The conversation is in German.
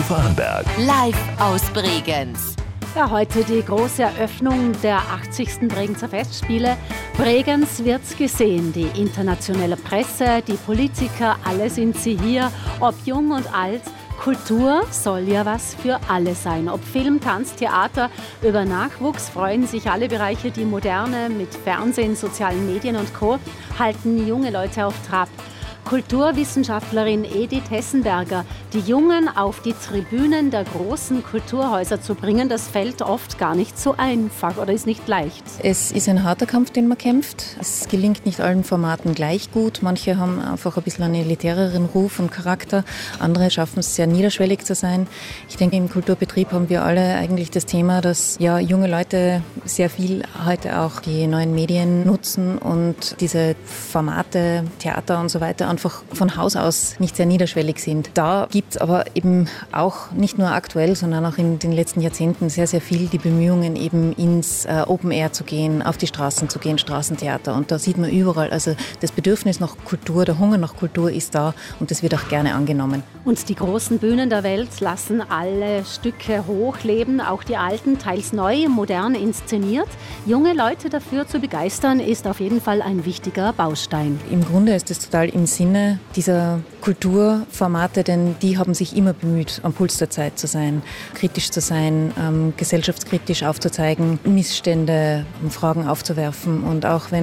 Farnberg. Live aus Bregenz. Ja, heute die große Eröffnung der 80. Bregenzer Festspiele. Bregenz wird gesehen. Die internationale Presse, die Politiker, alle sind sie hier, ob jung und alt. Kultur soll ja was für alle sein. Ob Film, Tanz, Theater, über Nachwuchs freuen sich alle Bereiche. Die Moderne mit Fernsehen, sozialen Medien und Co. halten junge Leute auf Trab. Kulturwissenschaftlerin Edith Hessenberger, die Jungen auf die Tribünen der großen Kulturhäuser zu bringen, das fällt oft gar nicht so einfach oder ist nicht leicht. Es ist ein harter Kampf, den man kämpft. Es gelingt nicht allen Formaten gleich gut. Manche haben einfach ein bisschen einen elitäreren Ruf und Charakter. Andere schaffen es sehr niederschwellig zu sein. Ich denke, im Kulturbetrieb haben wir alle eigentlich das Thema, dass ja junge Leute sehr viel heute auch die neuen Medien nutzen und diese Formate, Theater und so weiter einfach von Haus aus nicht sehr niederschwellig sind. Da gibt es aber eben auch nicht nur aktuell, sondern auch in den letzten Jahrzehnten sehr, sehr viel die Bemühungen, eben ins Open Air zu gehen, auf die Straßen zu gehen, Straßentheater. Und da sieht man überall, also das Bedürfnis nach Kultur, der Hunger nach Kultur ist da und das wird auch gerne angenommen. Und die großen Bühnen der Welt lassen alle Stücke hochleben, auch die alten, teils neu, modern inszeniert. Junge Leute dafür zu begeistern, ist auf jeden Fall ein wichtiger Baustein. Im Grunde ist es total im Sinne dieser Kulturformate, denn die haben sich immer bemüht, am Puls der Zeit zu sein, kritisch zu sein, gesellschaftskritisch aufzuzeigen, Missstände, Fragen aufzuwerfen und auch wenn